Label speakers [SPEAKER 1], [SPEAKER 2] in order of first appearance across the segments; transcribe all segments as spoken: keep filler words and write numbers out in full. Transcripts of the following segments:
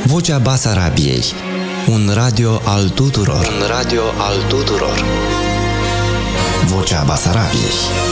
[SPEAKER 1] Vocea Basarabiei. Un radio al tuturor. Un radio al tuturor. Vocea Basarabiei.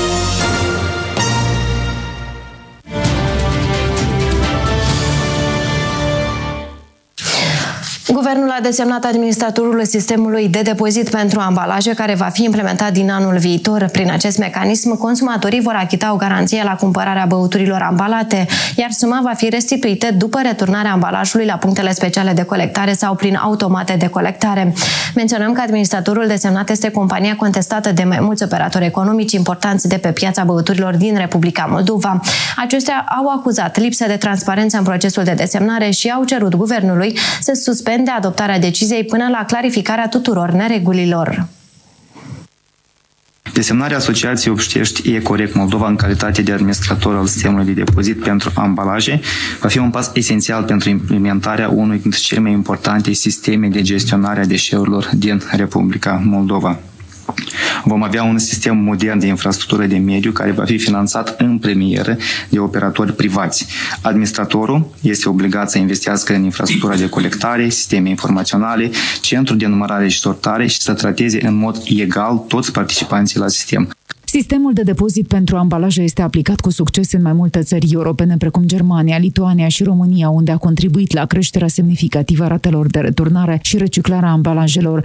[SPEAKER 2] Guvernul a desemnat administratorul sistemului de depozit pentru ambalaje, care va fi implementat din anul viitor. Prin acest mecanism, consumatorii vor achita o garanție la cumpărarea băuturilor ambalate, iar suma va fi restituită după returnarea ambalajului la punctele speciale de colectare sau prin automate de colectare. Menționăm că administratorul desemnat este compania contestată de mai mulți operatori economici importanți de pe piața băuturilor din Republica Moldova. Aceștia au acuzat lipsă de transparență în procesul de desemnare și au cerut guvernului să suspende de adoptarea deciziei până la clarificarea tuturor neregulilor.
[SPEAKER 3] Desemnarea Asociației Obștești Ecorect Moldova în calitate de administrator al sistemului de depozit pentru ambalaje va fi un pas esențial pentru implementarea unui dintre cele mai importante sisteme de gestionare a deșeurilor din Republica Moldova. Vom avea un sistem modern de infrastructură de mediu care va fi finanțat în premieră de operatori privați. Administratorul este obligat să investească în infrastructura de colectare, sisteme informaționale, centru de numărare și sortare și să trateze în mod egal toți participanții la sistem.
[SPEAKER 4] Sistemul de depozit pentru ambalaje este aplicat cu succes în mai multe țări europene, precum Germania, Lituania și România, unde a contribuit la creșterea semnificativă a ratelor de returnare și reciclarea ambalajelor.